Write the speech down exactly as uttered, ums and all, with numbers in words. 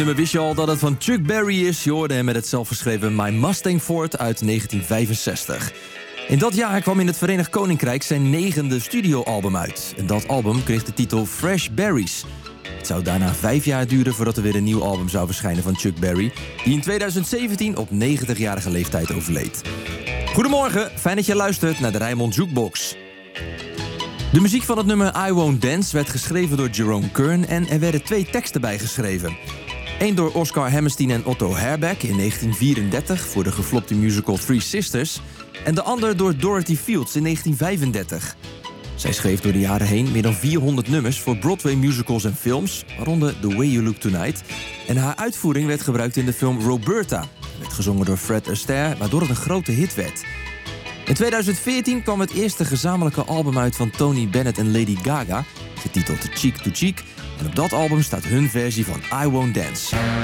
Maar wist je al dat het van Chuck Berry is? Je hoorde hem met het zelfgeschreven My Mustang Ford uit negentien vijfenzestig. In dat jaar kwam in het Verenigd Koninkrijk zijn negende studioalbum uit. En dat album kreeg de titel Fresh Berries. Het zou daarna vijf jaar duren voordat er weer een nieuw album zou verschijnen van Chuck Berry, die in tweeduizend zeventien op negentigjarige leeftijd overleed. Goedemorgen, fijn dat je luistert naar de Rijnmond Jukebox. De muziek van het nummer I Won't Dance werd geschreven door Jerome Kern en er werden twee teksten bij geschreven. Eén door Oscar Hammerstein en Otto Herbeck in negentien vierendertig voor de geflopte musical Three Sisters en de ander door Dorothy Fields in negentien vijfendertig. Zij schreef door de jaren heen meer dan vierhonderd nummers voor Broadway musicals en films, waaronder The Way You Look Tonight. En haar uitvoering werd gebruikt in de film Roberta. Werd gezongen door Fred Astaire, waardoor het een grote hit werd. In tweeduizend veertien kwam het eerste gezamenlijke album uit van Tony Bennett en Lady Gaga, getiteld Cheek to Cheek. En op dat album staat hun versie van I Won't Dance.